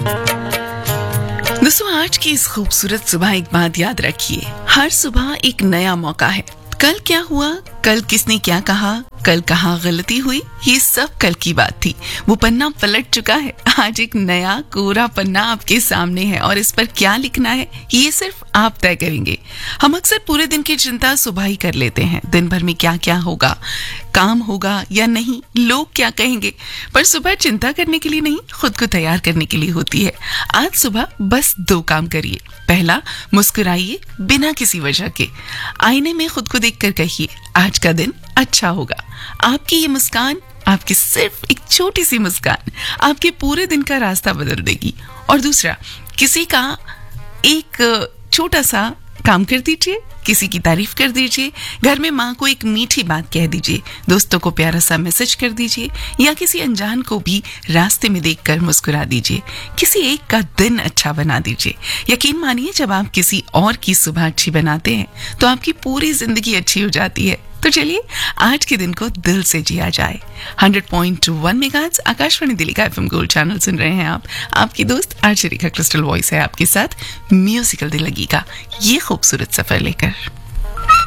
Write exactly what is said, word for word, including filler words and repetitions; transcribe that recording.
दोस्तों, आज की इस खूबसूरत सुबह एक बात याद रखिए, हर सुबह एक नया मौका है। कल क्या हुआ, कल किसने क्या कहा, कल कहाँ गलती हुई, ये सब कल की बात थी। वो पन्ना पलट चुका है। आज एक नया कोरा पन्ना आपके सामने है और इस पर क्या लिखना है ये सिर्फ आप तय करेंगे। हम अक्सर पूरे दिन की चिंता सुबह ही कर लेते हैं, दिन भर में क्या क्या होगा, काम होगा या नहीं, लोग क्या कहेंगे। पर सुबह चिंता करने के लिए नहीं, खुद को तैयार करने के लिए होती है। आज सुबह बस दो काम करिए। पहला, मुस्कुराइए बिना किसी वजह के। आईने में खुद को देखकर कहिए, आज का दिन अच्छा होगा। आपकी ये मुस्कान, आपकी सिर्फ एक छोटी सी मुस्कान, आपके पूरे दिन का रास्ता बदल देगी। और दूसरा, किसी का एक छोटा सा काम कर दीजिए, किसी की तारीफ कर दीजिए, घर में माँ को एक मीठी बात कह दीजिए, दोस्तों को प्यारा सा मैसेज कर दीजिए या किसी अनजान को भी रास्ते में देखकर मुस्कुरा दीजिए। किसी एक का दिन अच्छा बना दीजिए। यकीन मानिए, जब आप किसी और की सुबह अच्छी बनाते हैं तो आपकी पूरी जिंदगी अच्छी हो जाती है। तो चलिए आज के दिन को दिल से जिया जाए। Hundred point one megahertz Akashvani Delhi का एफएम गोल्ड चैनल सुन रहे हैं आप। आपकी दोस्त आरजे रेखा क्रिस्टल वॉइस है आपके साथ म्यूजिकल दिल लगेगा ये खूबसूरत सफर लेकर।